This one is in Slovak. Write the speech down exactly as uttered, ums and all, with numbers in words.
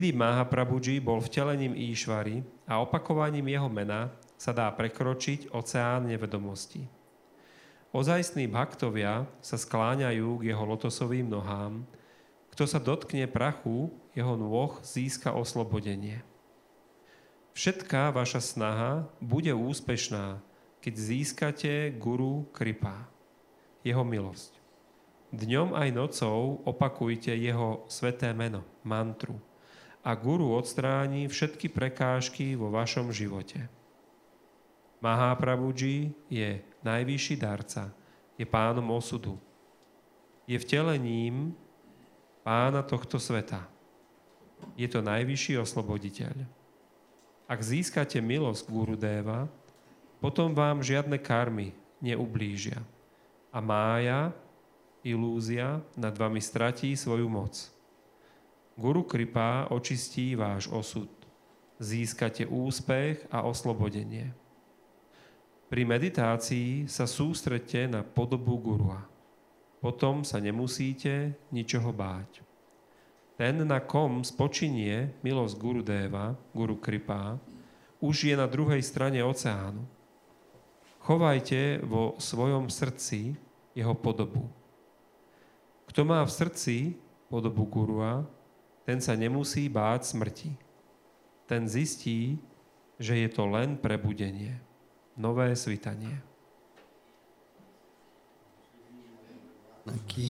Kedy Mahaprabhuji bol vtelením Íšvary a opakovaním jeho mena sa dá prekročiť oceán nevedomosti. Ozajstní bhaktovia sa skláňajú k jeho lotosovým nohám. Kto sa dotkne prachu, jeho nôh získa oslobodenie. Všetká vaša snaha bude úspešná, keď získate Guru Kripa, jeho milosť. Dňom aj nocou opakujte jeho sveté meno, mantru, a Guru odstráni všetky prekážky vo vašom živote. Mahaprabhuji je najvyšší darca, je pánom osudu. Je vtelením pána tohto sveta. Je to najvyšší osloboditeľ. Ak získate milosť Gurudeva, potom vám žiadne karmy neublížia. A mája, ilúzia nad vami stratí svoju moc. Guru Kripa očistí váš osud. Získate úspech a oslobodenie. Pri meditácii sa sústreďte na podobu Gurua. Potom sa nemusíte ničoho báť. Ten, na kom spočinie milosť Gurudeva, Guru Kripa, už je na druhej strane oceánu. Chovajte vo svojom srdci jeho podobu. Kto má v srdci podobu Gurua, ten sa nemusí báť smrti. Ten zistí, že je to len prebudenie, nové svitanie. Aqui.